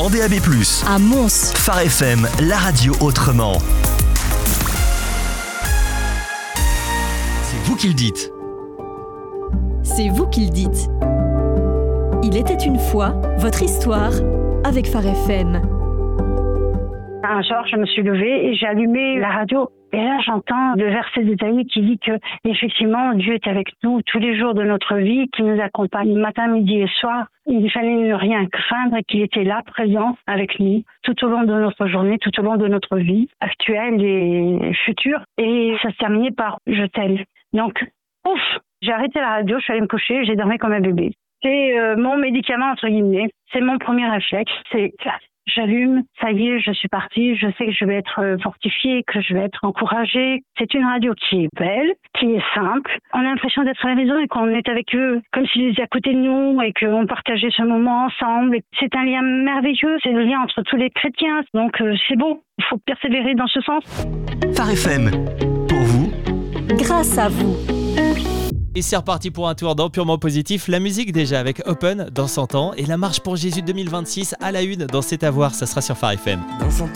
en DAB+. À Mons. Phare FM, la radio autrement. C'est vous qui le dites. C'est vous qui le dites. Il était une fois votre histoire avec Phare FM. Un jour, je me suis levée et j'ai allumé la radio. Et là, j'entends le verset d'Ésaïe qui dit que, effectivement, Dieu est avec nous tous les jours de notre vie, qui nous accompagne matin, midi et soir. Il ne fallait ne rien craindre et qu'il était là, présent avec nous, tout au long de notre journée, tout au long de notre vie, actuelle et future. Et ça se terminait par « je t'aime ». Donc, ouf, j'ai arrêté la radio, je suis allée me coucher, j'ai dormi comme un bébé. C'est mon médicament, entre guillemets. C'est mon premier réflexe, c'est j'allume, ça y est, je suis partie, je sais que je vais être fortifiée, que je vais être encouragée. C'est une radio qui est belle, qui est simple. On a l'impression d'être à la maison et qu'on est avec eux comme s'ils étaient à côté de nous et qu'on partageait ce moment ensemble. C'est un lien merveilleux, c'est le lien entre tous les chrétiens. Donc c'est beau, il faut persévérer dans ce sens. Phare FM, pour vous. Grâce à vous. Et c'est reparti pour un tour dans Purement Positif. La musique déjà avec Open dans 100 ans et la marche pour Jésus 2026 à la une dans C'est à voir. Ça sera sur Phare FM.